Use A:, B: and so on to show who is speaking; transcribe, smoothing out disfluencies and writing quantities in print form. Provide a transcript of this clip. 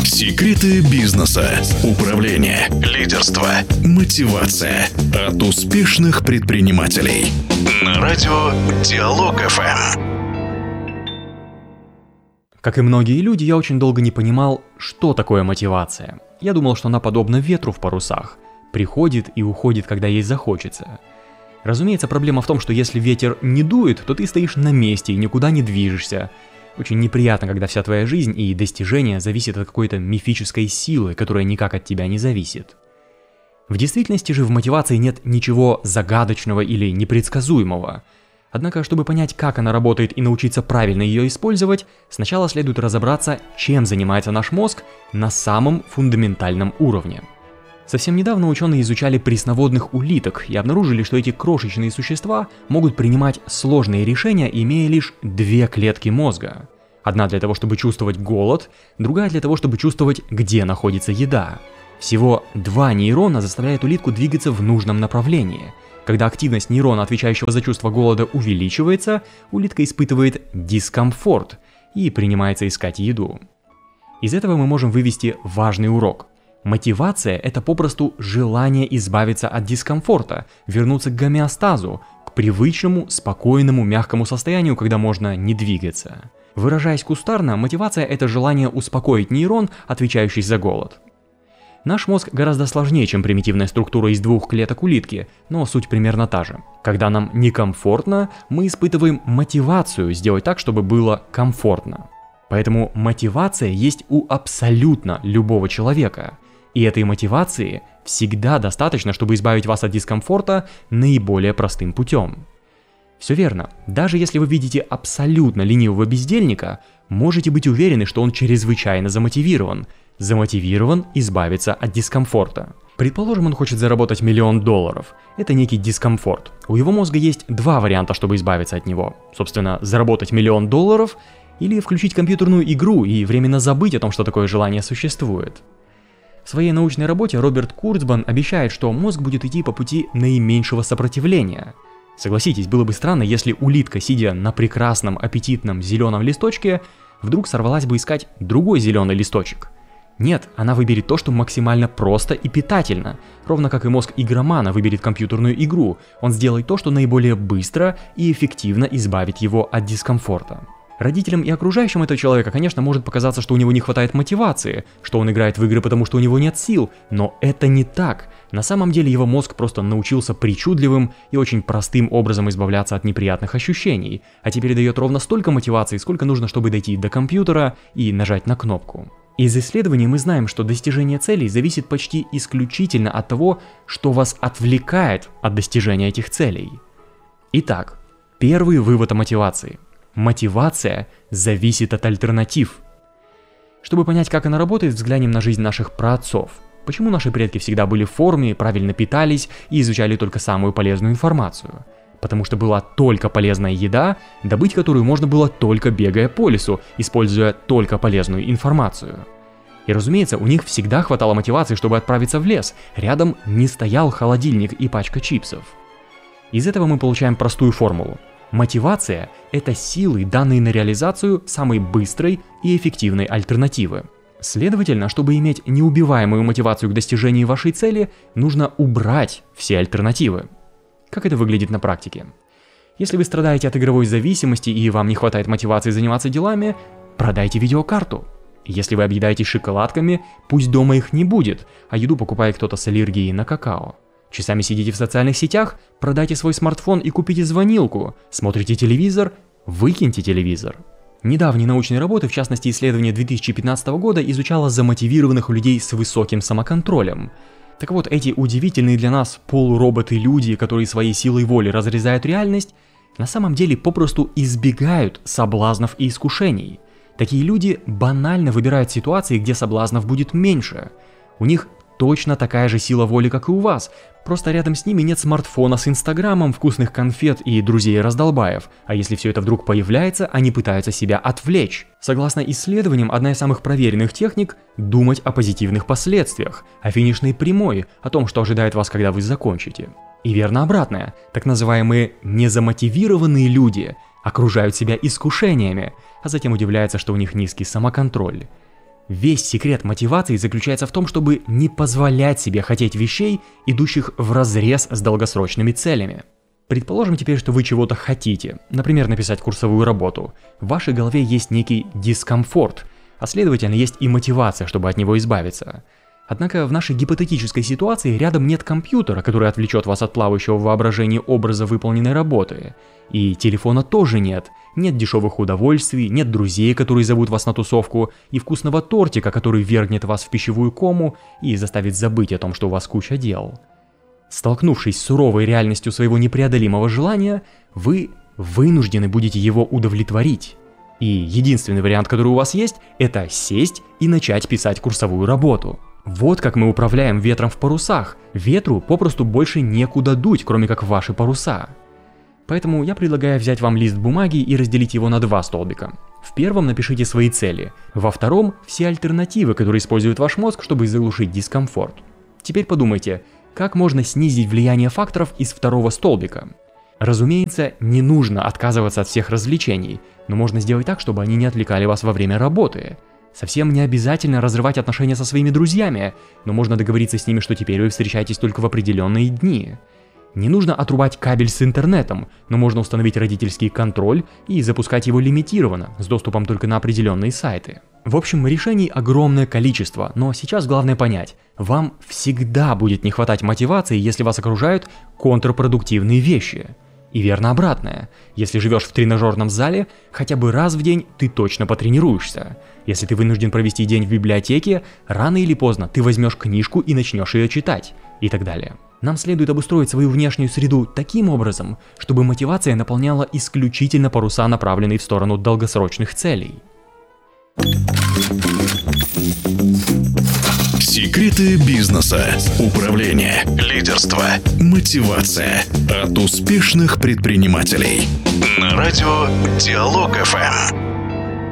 A: Секреты бизнеса, управления, лидерства, мотивация от успешных предпринимателей. На радио Диалог FM.
B: Как и многие люди, я очень долго не понимал, что такое мотивация. Я думал, что она подобна ветру в парусах. Приходит и уходит, когда ей захочется. Разумеется, проблема в том, что если ветер не дует, то ты стоишь на месте и никуда не движешься. Очень неприятно, когда вся твоя жизнь и достижения зависят от какой-то мифической силы, которая никак от тебя не зависит. В действительности же в мотивации нет ничего загадочного или непредсказуемого. Однако, чтобы понять, как она работает и научиться правильно ее использовать, сначала следует разобраться, чем занимается наш мозг на самом фундаментальном уровне. Совсем недавно ученые изучали пресноводных улиток и обнаружили, что эти крошечные существа могут принимать сложные решения, имея лишь 2 клетки мозга. Одна для того, чтобы чувствовать голод, другая для того, чтобы чувствовать, где находится еда. Всего 2 нейрона заставляют улитку двигаться в нужном направлении. Когда активность нейрона, отвечающего за чувство голода, увеличивается, улитка испытывает дискомфорт и принимается искать еду. Из этого мы можем вывести важный урок. Мотивация – это попросту желание избавиться от дискомфорта, вернуться к гомеостазу, к привычному, спокойному, мягкому состоянию, когда можно не двигаться. Выражаясь кустарно, мотивация – это желание успокоить нейрон, отвечающий за голод. Наш мозг гораздо сложнее, чем примитивная структура из 2 клеток улитки, но суть примерно та же. Когда нам некомфортно, мы испытываем мотивацию сделать так, чтобы было комфортно. Поэтому мотивация есть у абсолютно любого человека. И этой мотивации всегда достаточно, чтобы избавить вас от дискомфорта наиболее простым путем. Все верно. Даже если вы видите абсолютно ленивого бездельника, можете быть уверены, что он чрезвычайно замотивирован. Замотивирован избавиться от дискомфорта. Предположим, он хочет заработать $1 000 000. Это некий дискомфорт. У его мозга есть 2 варианта, чтобы избавиться от него. Собственно, заработать $1 000 000 или включить компьютерную игру и временно забыть о том, что такое желание существует. В своей научной работе Роберт Курцбан обещает, что мозг будет идти по пути наименьшего сопротивления. Согласитесь, было бы странно, если улитка, сидя на прекрасном аппетитном зеленом листочке, вдруг сорвалась бы искать другой зеленый листочек. Нет, она выберет то, что максимально просто и питательно. Ровно как и мозг игромана выберет компьютерную игру, он сделает то, что наиболее быстро и эффективно избавит его от дискомфорта. Родителям и окружающим этого человека, конечно, может показаться, что у него не хватает мотивации, что он играет в игры, потому что у него нет сил, но это не так. На самом деле его мозг просто научился причудливым и очень простым образом избавляться от неприятных ощущений, а теперь дает ровно столько мотивации, сколько нужно, чтобы дойти до компьютера и нажать на кнопку. Из исследований мы знаем, что достижение целей зависит почти исключительно от того, что вас отвлекает от достижения этих целей. Итак, первый вывод о мотивации. Мотивация зависит от альтернатив. Чтобы понять, как она работает, взглянем на жизнь наших праотцов. Почему наши предки всегда были в форме, правильно питались и изучали только самую полезную информацию? Потому что была только полезная еда, добыть которую можно было только бегая по лесу, используя только полезную информацию. И разумеется, у них всегда хватало мотивации, чтобы отправиться в лес. Рядом не стоял холодильник и пачка чипсов. Из этого мы получаем простую формулу. Мотивация – это силы, данные на реализацию самой быстрой и эффективной альтернативы. Следовательно, чтобы иметь неубиваемую мотивацию к достижению вашей цели, нужно убрать все альтернативы. Как это выглядит на практике? Если вы страдаете от игровой зависимости и вам не хватает мотивации заниматься делами, продайте видеокарту. Если вы объедаетесь шоколадками, пусть дома их не будет, а еду покупает кто-то с аллергией на какао. Часами сидите в социальных сетях, продайте свой смартфон и купите звонилку. Смотрите телевизор, выкиньте телевизор. Недавние научные работы, в частности исследование 2015 года, изучало замотивированных людей с высоким самоконтролем. Так вот, эти удивительные для нас полуроботы-люди, которые своей силой воли разрезают реальность, на самом деле попросту избегают соблазнов и искушений. Такие люди банально выбирают ситуации, где соблазнов будет меньше. У них точно такая же сила воли, как и у вас, просто рядом с ними нет смартфона с инстаграмом, вкусных конфет и друзей-раздолбаев, а если все это вдруг появляется, они пытаются себя отвлечь. Согласно исследованиям, одна из самых проверенных техник – думать о позитивных последствиях, о финишной прямой, о том, что ожидает вас, когда вы закончите. И верно обратное, так называемые незамотивированные люди окружают себя искушениями, а затем удивляются, что у них низкий самоконтроль. Весь секрет мотивации заключается в том, чтобы не позволять себе хотеть вещей, идущих вразрез с долгосрочными целями. Предположим теперь, что вы чего-то хотите, например, написать курсовую работу. В вашей голове есть некий дискомфорт, а следовательно есть и мотивация, чтобы от него избавиться. Однако в нашей гипотетической ситуации рядом нет компьютера, который отвлечет вас от плавающего в воображении образа выполненной работы. И телефона тоже нет. Нет дешевых удовольствий, нет друзей, которые зовут вас на тусовку, и вкусного тортика, который ввергнет вас в пищевую кому и заставит забыть о том, что у вас куча дел. Столкнувшись с суровой реальностью своего непреодолимого желания, вы вынуждены будете его удовлетворить. И единственный вариант, который у вас есть, это сесть и начать писать курсовую работу. Вот как мы управляем ветром в парусах. Ветру попросту больше некуда дуть, кроме как в ваши паруса. Поэтому я предлагаю взять вам лист бумаги и разделить его на 2 столбика. В первом напишите свои цели, во втором – все альтернативы, которые использует ваш мозг, чтобы заглушить дискомфорт. Теперь подумайте, как можно снизить влияние факторов из второго столбика? Разумеется, не нужно отказываться от всех развлечений, но можно сделать так, чтобы они не отвлекали вас во время работы. Совсем не обязательно разрывать отношения со своими друзьями, но можно договориться с ними, что теперь вы встречаетесь только в определенные дни. Не нужно отрубать кабель с интернетом, но можно установить родительский контроль и запускать его лимитированно, с доступом только на определенные сайты. В общем, решений огромное количество, но сейчас главное понять, вам всегда будет не хватать мотивации, если вас окружают контрпродуктивные вещи. И верно обратное. Если живешь в тренажерном зале, хотя бы раз в день ты точно потренируешься. Если ты вынужден провести день в библиотеке, рано или поздно ты возьмешь книжку и начнешь ее читать. И так далее. Нам следует обустроить свою внешнюю среду таким образом, чтобы мотивация наполняла исключительно паруса, направленные в сторону долгосрочных целей.
A: Секреты бизнеса, управление, лидерство, мотивация от успешных предпринимателей. На радио Диалог ФМ.